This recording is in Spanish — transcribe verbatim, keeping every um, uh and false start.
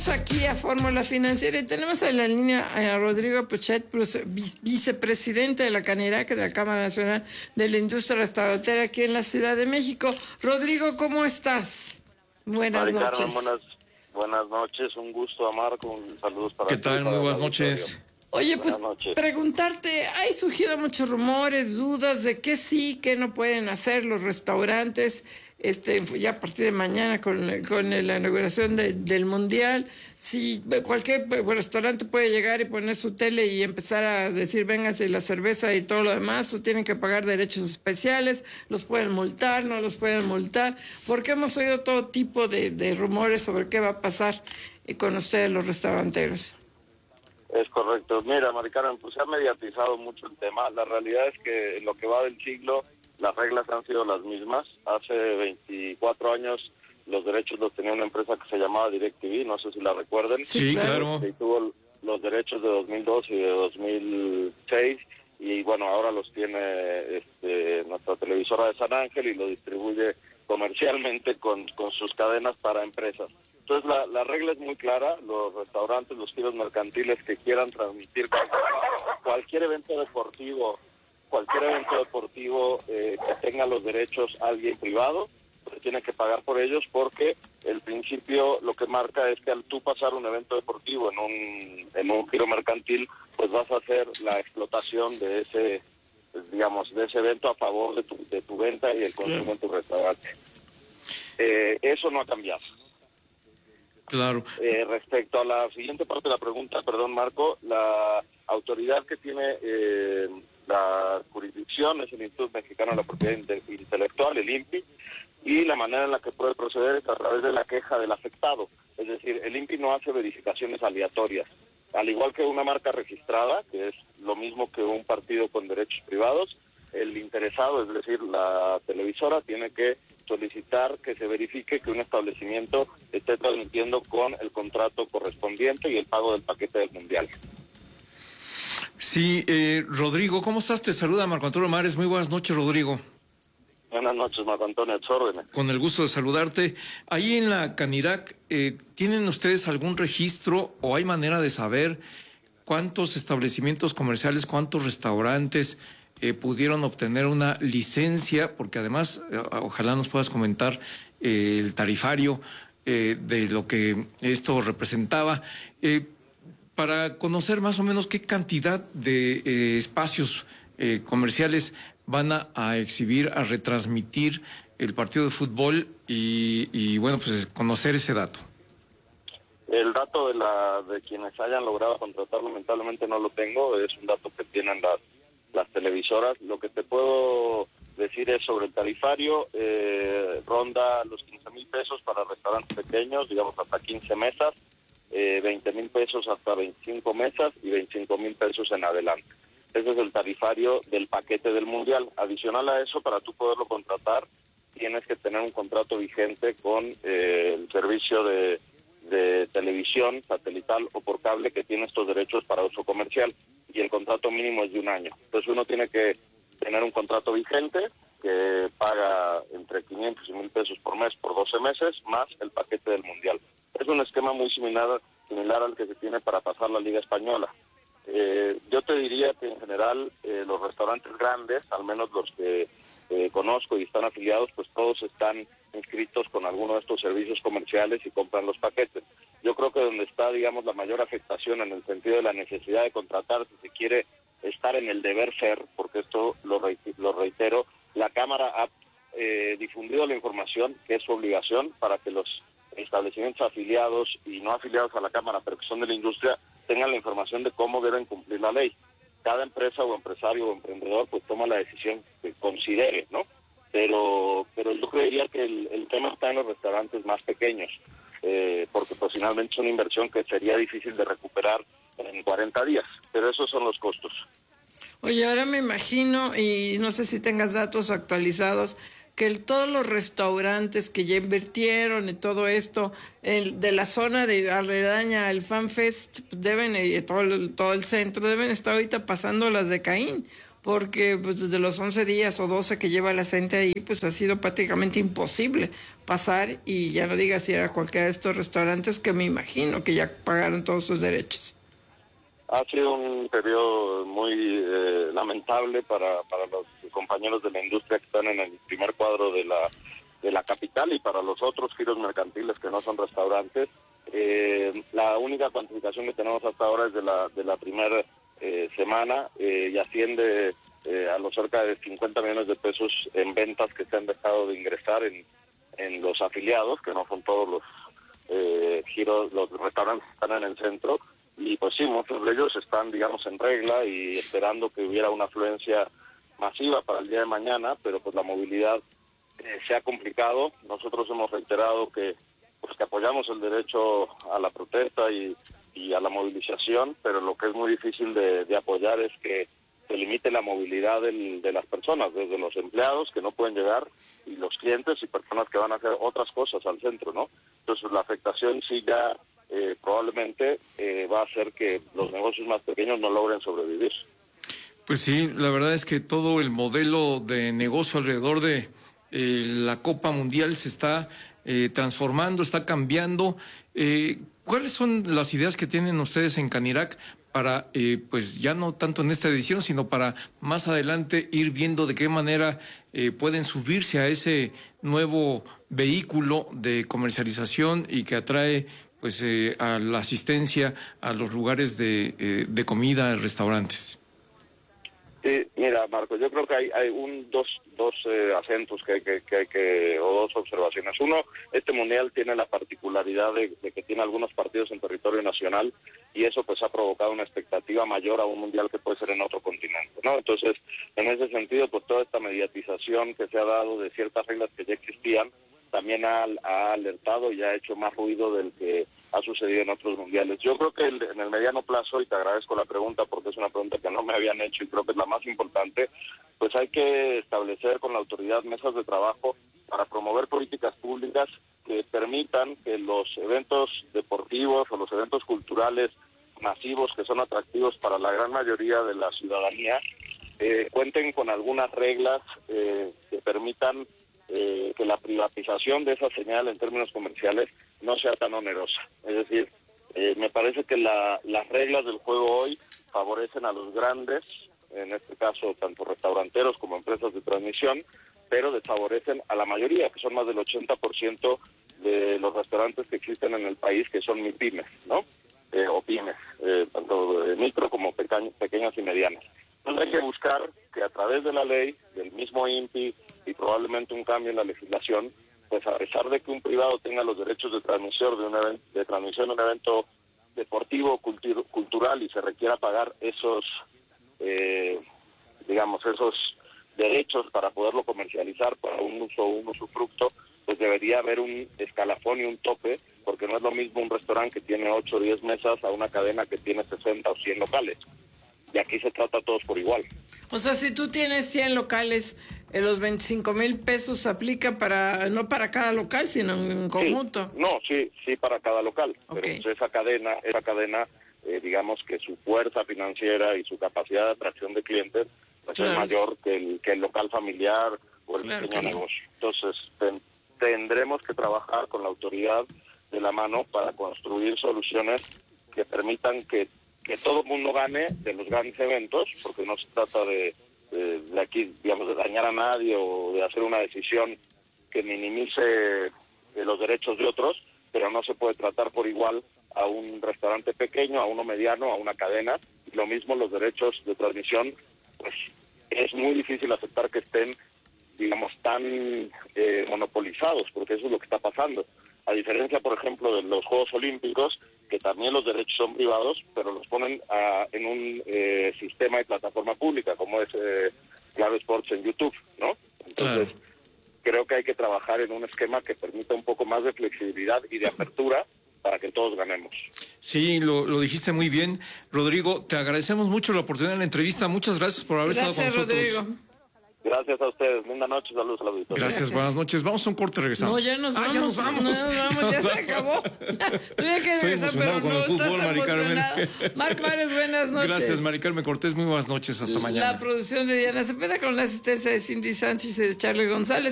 Aquí a Fórmula Financiera y tenemos en la línea a Rodrigo Pochet, vicepresidente de la Canirac, de la Cámara Nacional de la Industria Restaurantera aquí en la Ciudad de México. Rodrigo, ¿cómo estás? Buenas Mari noches. Carmen, buenas, buenas noches, un gusto, Amarco, saludos para ¿Qué ti, tal? para Muy buenas el noches. auditorio. Oye, pues Buenas noches. preguntarte, hay surgido muchos rumores, dudas de qué sí, qué no pueden hacer los restaurantes, este, ya a partir de mañana con, con la inauguración de, del Mundial. Si cualquier restaurante puede llegar y poner su tele y empezar a decir véngase la cerveza y todo lo demás, o tienen que pagar derechos especiales, los pueden multar, no los pueden multar, porque hemos oído todo tipo de, de rumores sobre qué va a pasar con ustedes los restauranteros. Es correcto. Mira, Mari Carmen, pues se ha mediatizado mucho el tema. La realidad es que en lo que va del siglo, las reglas han sido las mismas. Hace veinticuatro años los derechos los tenía una empresa que se llamaba DirecTV, no sé si la recuerden. Sí, claro. Y tuvo los derechos de dos mil dos y de dos mil seis, y bueno, ahora los tiene este, nuestra televisora de San Ángel y lo distribuye comercialmente con, con sus cadenas para empresas. Entonces la, la regla es muy clara, los restaurantes, los giros mercantiles que quieran transmitir cualquier, cualquier evento deportivo, cualquier evento deportivo eh, que tenga los derechos a alguien privado, pues tiene que pagar por ellos, porque el principio lo que marca es que al tú pasar un evento deportivo en un, en un giro mercantil, pues vas a hacer la explotación de ese, pues, digamos, de ese evento a favor de tu, de tu venta y el consumo en tu restaurante. Eh, eso no ha cambiado. Claro. Eh, respecto a la siguiente parte de la pregunta, perdón, Marco, la autoridad que tiene eh, la jurisdicción es el Instituto Mexicano de la Propiedad Intelectual, el I N P I, y la manera en la que puede proceder es a través de la queja del afectado. Es decir, el I N P I no hace verificaciones aleatorias. Al igual que una marca registrada, que es lo mismo que un partido con derechos privados, el interesado, es decir, la televisora, tiene que solicitar que se verifique que un establecimiento esté transmitiendo con el contrato correspondiente y el pago del paquete del Mundial. Sí, eh, Rodrigo, ¿cómo estás? Te saluda Marco Antonio Mares. Muy buenas noches, Rodrigo. Buenas noches, Marco Antonio, a tus órdenes. Con el gusto de saludarte. Ahí en la Canirac, eh, ¿tienen ustedes algún registro o hay manera de saber cuántos establecimientos comerciales, cuántos restaurantes eh, pudieron obtener una licencia? Porque además, eh, ojalá nos puedas comentar eh, el tarifario eh, de lo que esto representaba, eh, para conocer más o menos qué cantidad de eh, espacios eh, comerciales van a, a exhibir, a retransmitir el partido de fútbol y, y bueno, pues conocer ese dato. El dato de la de quienes hayan logrado contratar, lamentablemente no lo tengo, es un dato que tienen las, las televisoras. Lo que te puedo decir es sobre el tarifario, eh, ronda los quince mil pesos para restaurantes pequeños, digamos hasta quince mesas, eh, veinte mil pesos hasta veinticinco mesas y veinticinco mil pesos en adelante. Ese es el tarifario del paquete del Mundial. Adicional a eso, para tú poderlo contratar, tienes que tener un contrato vigente con eh, el servicio de, de televisión satelital o por cable que tiene estos derechos para uso comercial, y el contrato mínimo es de un año. Entonces uno tiene que tener un contrato vigente que paga entre quinientos y mil pesos por mes por doce meses, más el paquete del Mundial. Es un esquema muy similar, similar al que se tiene para pasar la Liga Española. Eh, yo te diría que en general eh, los restaurantes grandes, al menos los que eh, conozco y están afiliados, pues todos están inscritos con alguno de estos servicios comerciales y compran los paquetes. Yo creo que donde está, digamos, la mayor afectación en el sentido de la necesidad de contratar, si se quiere estar en el deber ser, porque esto lo, re lo reitero, la Cámara ha eh, difundido la información, que es su obligación, para que los establecimientos afiliados y no afiliados a la Cámara, pero que son de la industria, tengan la información de cómo deben cumplir la ley. Cada empresa o empresario o emprendedor pues toma la decisión que considere, ¿no? Pero pero yo creería que el, el tema está en los restaurantes más pequeños, eh, porque pues finalmente es una inversión que sería difícil de recuperar en cuarenta días, pero esos son los costos. Oye, ahora me imagino, y no sé si tengas datos actualizados, que el, todos los restaurantes que ya invirtieron y todo esto, el, de la zona de aledaña al FanFest, deben, y todo el, todo el centro, deben estar ahorita pasando las de Caín, porque pues desde los once días o doce que lleva la gente ahí, pues ha sido prácticamente imposible pasar, y ya no digas si era cualquiera de estos restaurantes que me imagino que ya pagaron todos sus derechos. Ha sido un periodo muy eh, lamentable para, para los compañeros de la industria que están en el primer cuadro de la, de la capital y para los otros giros mercantiles que no son restaurantes. Eh, la única cuantificación que tenemos hasta ahora es de la, de la primera eh, semana eh, y asciende eh, a los cerca de cincuenta millones de pesos en ventas que se han dejado de ingresar en, en los afiliados, que no son todos los eh, giros, los restaurantes que están en el centro. Y pues sí, muchos de ellos están, digamos, en regla y esperando que hubiera una afluencia masiva para el día de mañana, pero pues la movilidad eh, se ha complicado. Nosotros hemos reiterado que pues que apoyamos el derecho a la protesta y, y a la movilización, pero lo que es muy difícil de, de apoyar es que se limite la movilidad del, de las personas, desde los empleados que no pueden llegar y los clientes y personas que van a hacer otras cosas al centro, ¿no? Entonces la afectación sí ya eh, probablemente eh, va a hacer que los negocios más pequeños no logren sobrevivir. Pues sí, la verdad es que todo el modelo de negocio alrededor de eh, la Copa Mundial se está eh, transformando, está cambiando. Eh, ¿Cuáles son las ideas que tienen ustedes en Canirac para, eh, pues ya no tanto en esta edición, sino para más adelante ir viendo de qué manera eh, pueden subirse a ese nuevo vehículo de comercialización y que atrae pues eh, a la asistencia a los lugares de, eh, de comida, restaurantes? Sí, mira, Marco, yo creo que hay, hay un dos, dos eh, acentos que hay que, que, que, o dos observaciones. Uno, este mundial tiene la particularidad de, de que tiene algunos partidos en territorio nacional y eso pues ha provocado una expectativa mayor a un mundial que puede ser en otro continente, ¿no? Entonces, en ese sentido, pues toda esta mediatización que se ha dado de ciertas reglas que ya existían, también ha, ha alertado y ha hecho más ruido del que ha sucedido en otros mundiales. Yo creo que el, en el mediano plazo, y te agradezco la pregunta porque es una pregunta que no me habían hecho y creo que es la más importante, pues hay que establecer con la autoridad mesas de trabajo para promover políticas públicas que permitan que los eventos deportivos o los eventos culturales masivos que son atractivos para la gran mayoría de la ciudadanía eh, cuenten con algunas reglas eh, que permitan eh, que la privatización de esa señal en términos comerciales no sea tan onerosa. Es decir, eh, me parece que la, las reglas del juego hoy favorecen a los grandes, en este caso tanto restauranteros como empresas de transmisión, pero desfavorecen a la mayoría, que son más del ochenta por ciento de los restaurantes que existen en el país, que son MIPYMES, ¿no? Eh, o pymes, eh, tanto de micro como peca- pequeñas y medianas. Entonces hay que buscar que a través de la ley, del mismo I N P I y probablemente un cambio en la legislación, pues a pesar de que un privado tenga los derechos de transmisión de un evento, de transmisión de un evento deportivo, cultur, cultural y se requiera pagar esos, eh, digamos, esos derechos para poderlo comercializar para un uso o un usufructo, pues debería haber un escalafón y un tope, porque no es lo mismo un restaurante que tiene ocho o diez mesas a una cadena que tiene sesenta o cien locales. Y aquí se trata a todos por igual. O sea, si tú tienes cien locales, eh, los veinticinco mil pesos se aplica para, no para cada local, sino en conjunto. Sí, no, sí, sí para cada local. Okay. Pero pues esa cadena, esa cadena, eh, digamos que su fuerza financiera y su capacidad de atracción de clientes pues claro, es mayor que el, que el local familiar o el claro, pequeño claro. negocio. Entonces, ten, tendremos que trabajar con la autoridad de la mano para construir soluciones que permitan que que todo el mundo gane de los grandes eventos, porque no se trata de, de, de aquí, digamos, de dañar a nadie o de hacer una decisión que minimice eh, los derechos de otros, pero no se puede tratar por igual a un restaurante pequeño, a uno mediano, a una cadena. Y lo mismo los derechos de transmisión, pues es muy difícil aceptar que estén, digamos, tan eh, monopolizados, porque eso es lo que está pasando. A diferencia, por ejemplo, de los Juegos Olímpicos, que también los derechos son privados, pero los ponen a, en un eh, sistema y plataforma pública, como es eh, Claro Sports en YouTube, ¿no? Entonces, claro. creo que hay que trabajar en un esquema que permita un poco más de flexibilidad y de apertura para que todos ganemos. Sí, lo, lo dijiste muy bien. Rodrigo, te agradecemos mucho la oportunidad de la entrevista. Muchas gracias por haber gracias, estado con nosotros. Rodrigo. Gracias a ustedes. Linda noche. Saludos a la auditoría. Gracias, Gracias. buenas noches. Vamos a un corte, regresamos. No, ya nos Ah, vamos. ya nos vamos. No, nos vamos, ya se acabó. Tú ya quieres Estoy regresar, pero emocionado con no el fútbol, estás Mari Carmen. emocionado. Marc Mares, buenas noches. Gracias, Mari Carmen Cortés. Muy buenas noches. Hasta mañana. La producción de Diana Cepeda con la asistencia de Cindy Sánchez y de Charlie González.